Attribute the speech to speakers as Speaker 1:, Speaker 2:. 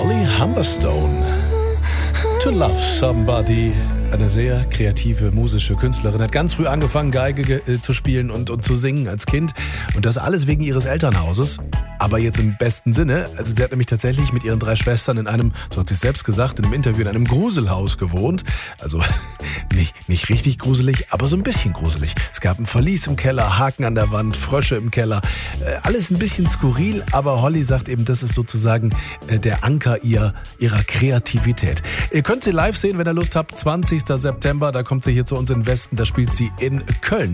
Speaker 1: Holly Humberstone. To Love Somebody. Eine sehr kreative, musische Künstlerin. Hat ganz früh angefangen, Geige zu spielen und zu singen als Kind. Und das alles wegen ihres Elternhauses. Aber jetzt im besten Sinne. Also sie hat nämlich tatsächlich mit ihren 3 Schwestern in einem, so hat sie es selbst gesagt, in einem Interview in einem Gruselhaus gewohnt. Also nicht richtig gruselig, aber so ein bisschen gruselig. Es gab ein Verlies im Keller, Haken an der Wand, Frösche im Keller. Alles ein bisschen skurril, aber Holly sagt eben, das ist sozusagen der Anker ihrer Kreativität. Ihr könnt sie live sehen, wenn ihr Lust habt. 20. September, da kommt sie hier zu uns in den Westen, da spielt sie in Köln.